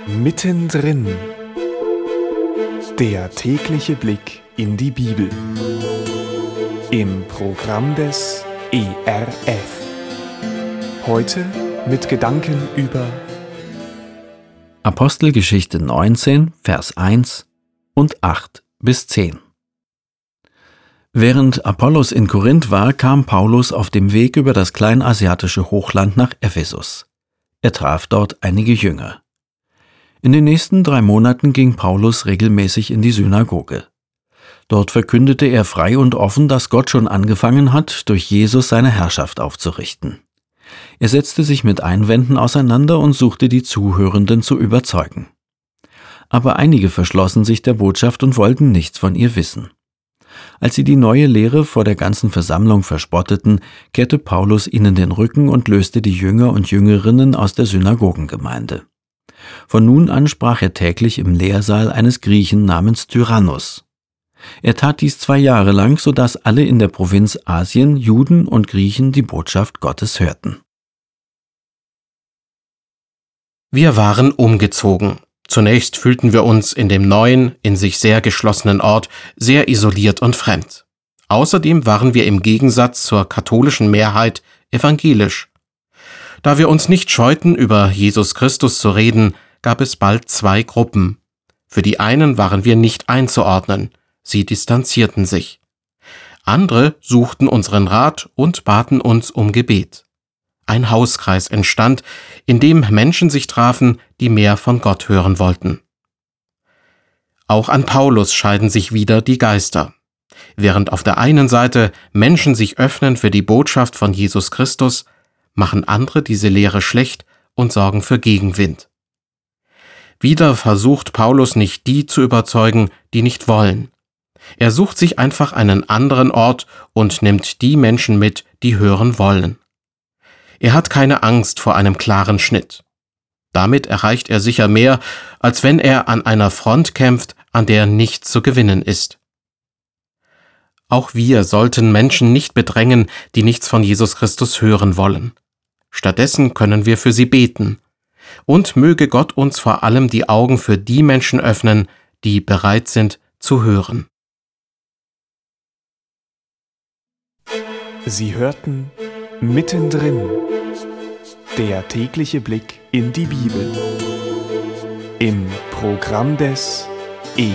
Mittendrin. Der tägliche Blick in die Bibel. Im Programm des ERF. Heute mit Gedanken über Apostelgeschichte 19, Vers 1 und 8 bis 10. Während Apollos in Korinth war, kam Paulus auf dem Weg über das kleinasiatische Hochland nach Ephesus. Er traf dort einige Jünger. In den nächsten 3 Monaten ging Paulus regelmäßig in die Synagoge. Dort verkündete er frei und offen, dass Gott schon angefangen hat, durch Jesus seine Herrschaft aufzurichten. Er setzte sich mit Einwänden auseinander und suchte die Zuhörenden zu überzeugen. Aber einige verschlossen sich der Botschaft und wollten nichts von ihr wissen. Als sie die neue Lehre vor der ganzen Versammlung verspotteten, kehrte Paulus ihnen den Rücken und löste die Jünger und Jüngerinnen aus der Synagogengemeinde. Von nun an sprach er täglich im Lehrsaal eines Griechen namens Tyrannus. Er tat dies 2 Jahre lang, sodass alle in der Provinz Asien, Juden und Griechen, die Botschaft Gottes hörten. Wir waren umgezogen. Zunächst fühlten wir uns in dem neuen, in sich sehr geschlossenen Ort sehr isoliert und fremd. Außerdem waren wir im Gegensatz zur katholischen Mehrheit evangelisch. Da wir uns nicht scheuten, über Jesus Christus zu reden, gab es bald 2 Gruppen. Für die einen waren wir nicht einzuordnen, sie distanzierten sich. Andere suchten unseren Rat und baten uns um Gebet. Ein Hauskreis entstand, in dem Menschen sich trafen, die mehr von Gott hören wollten. Auch an Paulus scheiden sich wieder die Geister. Während auf der einen Seite Menschen sich öffnen für die Botschaft von Jesus Christus, machen andere diese Lehre schlecht und sorgen für Gegenwind. Wieder versucht Paulus nicht die zu überzeugen, die nicht wollen. Er sucht sich einfach einen anderen Ort und nimmt die Menschen mit, die hören wollen. Er hat keine Angst vor einem klaren Schnitt. Damit erreicht er sicher mehr, als wenn er an einer Front kämpft, an der nichts zu gewinnen ist. Auch wir sollten Menschen nicht bedrängen, die nichts von Jesus Christus hören wollen. Stattdessen können wir für sie beten. Und möge Gott uns vor allem die Augen für die Menschen öffnen, die bereit sind zu hören. Sie hörten Mittendrin. Der tägliche Blick in die Bibel. Im Programm des